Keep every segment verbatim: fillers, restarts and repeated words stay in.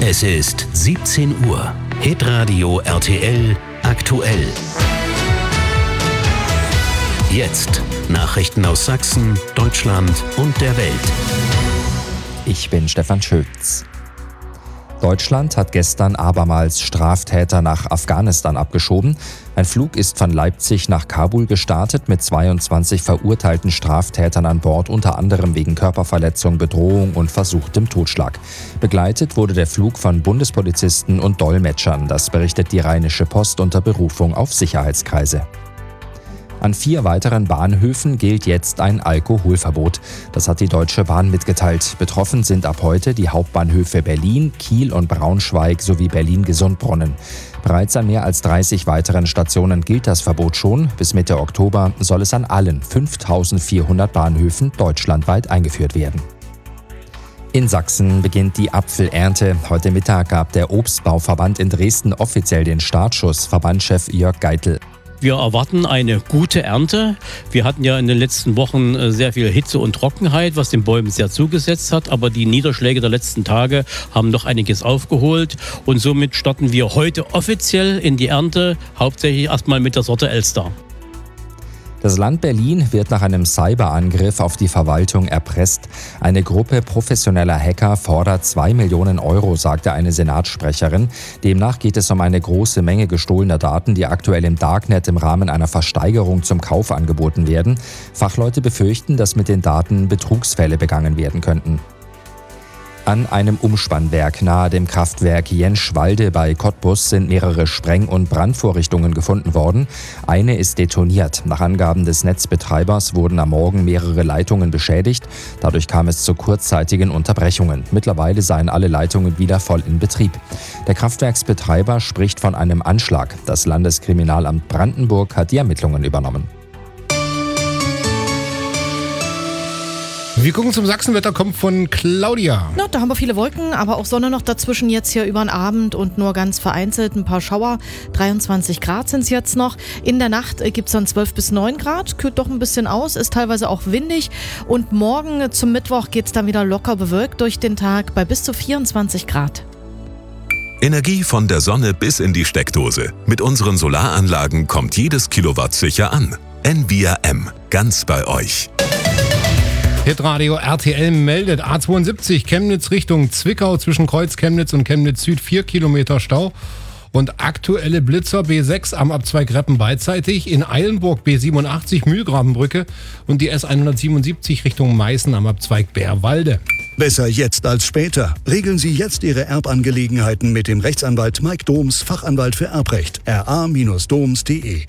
Es ist siebzehn Uhr. Hitradio R T L aktuell. Jetzt Nachrichten aus Sachsen, Deutschland und der Welt. Ich bin Stefan Schütz. Deutschland hat gestern abermals Straftäter nach Afghanistan abgeschoben. Ein Flug ist von Leipzig nach Kabul gestartet mit zweiundzwanzig verurteilten Straftätern an Bord, unter anderem wegen Körperverletzung, Bedrohung und versuchtem Totschlag. Begleitet wurde der Flug von Bundespolizisten und Dolmetschern. Das berichtet die Rheinische Post unter Berufung auf Sicherheitskreise. An vier weiteren Bahnhöfen gilt jetzt ein Alkoholverbot. Das hat die Deutsche Bahn mitgeteilt. Betroffen sind ab heute die Hauptbahnhöfe Berlin, Kiel und Braunschweig sowie Berlin-Gesundbrunnen. Bereits an mehr als dreißig weiteren Stationen gilt das Verbot schon. Bis Mitte Oktober soll es an allen fünftausendvierhundert Bahnhöfen deutschlandweit eingeführt werden. In Sachsen beginnt die Apfelernte. Heute Mittag gab der Obstbauverband in Dresden offiziell den Startschuss, Verbandschef Jörg Geitel. Wir erwarten eine gute Ernte. Wir hatten ja in den letzten Wochen sehr viel Hitze und Trockenheit, was den Bäumen sehr zugesetzt hat. Aber die Niederschläge der letzten Tage haben noch einiges aufgeholt. Und somit starten wir heute offiziell in die Ernte, hauptsächlich erstmal mit der Sorte Elster. Das Land Berlin wird nach einem Cyberangriff auf die Verwaltung erpresst. Eine Gruppe professioneller Hacker fordert zwei Millionen Euro, sagte eine Senatssprecherin. Demnach geht es um eine große Menge gestohlener Daten, die aktuell im Darknet im Rahmen einer Versteigerung zum Kauf angeboten werden. Fachleute befürchten, dass mit den Daten Betrugsfälle begangen werden könnten. An einem Umspannwerk nahe dem Kraftwerk Jenschwalde bei Cottbus sind mehrere Spreng- und Brandvorrichtungen gefunden worden. Eine ist detoniert. Nach Angaben des Netzbetreibers wurden am Morgen mehrere Leitungen beschädigt. Dadurch kam es zu kurzzeitigen Unterbrechungen. Mittlerweile seien alle Leitungen wieder voll in Betrieb. Der Kraftwerksbetreiber spricht von einem Anschlag. Das Landeskriminalamt Brandenburg hat die Ermittlungen übernommen. Wir gucken zum Sachsenwetter, kommt von Claudia. Na, da haben wir viele Wolken, aber auch Sonne noch dazwischen jetzt hier über den Abend und nur ganz vereinzelt ein paar Schauer. dreiundzwanzig Grad sind es jetzt noch. In der Nacht gibt es dann zwölf bis neun Grad, kühlt doch ein bisschen aus, ist teilweise auch windig. Und morgen zum Mittwoch geht es dann wieder locker bewölkt durch den Tag bei bis zu vierundzwanzig Grad. Energie von der Sonne bis in die Steckdose. Mit unseren Solaranlagen kommt jedes Kilowatt sicher an. N V I A M, ganz bei euch. Hitradio R T L meldet A zweiundsiebzig Chemnitz Richtung Zwickau zwischen Kreuz Chemnitz und Chemnitz Süd vier Kilometer Stau. Und aktuelle Blitzer B sechs am Abzweig Reppen beidseitig, in Eilenburg B siebenundachtzig Mühlgrabenbrücke und die S hundertsiebenundsiebzig Richtung Meißen am Abzweig Bärwalde. Besser jetzt als später. Regeln Sie jetzt Ihre Erbangelegenheiten mit dem Rechtsanwalt Mike Doms, Fachanwalt für Erbrecht. r a Bindestrich doms punkt d e.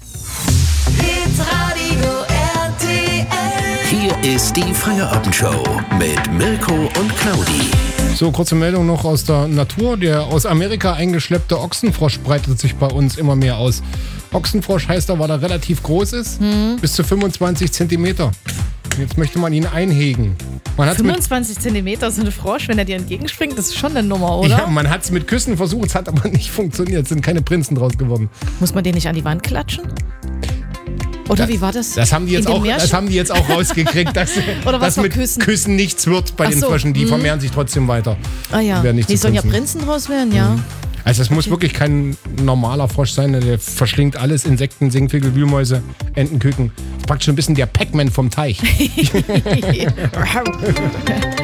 Hier ist die Feierabendshow mit Mirko und Claudi. So, kurze Meldung noch aus der Natur. Der aus Amerika eingeschleppte Ochsenfrosch breitet sich bei uns immer mehr aus. Ochsenfrosch heißt er, weil er relativ groß ist, hm. bis zu fünfundzwanzig Zentimeter. Jetzt möchte man ihn einhegen. Man fünfundzwanzig Zentimeter so ein Frosch, wenn er dir entgegenspringt, das ist schon eine Nummer, oder? Ja, man hat es mit Küssen versucht, es hat aber nicht funktioniert. Es sind keine Prinzen draus geworden. Muss man den nicht an die Wand klatschen? Oder wie war das? Das haben die jetzt, auch, das haben die jetzt auch rausgekriegt, dass, Oder was dass mit Küssen? Küssen nichts wird bei Ach den so, Fröschen. Die hm. vermehren sich trotzdem weiter. Ah ja, die, die sollen ja Prinzen draus werden, ja. Hm. Also es muss wirklich kein normaler Frosch sein, der verschlingt alles, Insekten, Singvögel, Wühlmäuse, Enten, Küken. Das ist praktisch ein bisschen der Pac-Man vom Teich.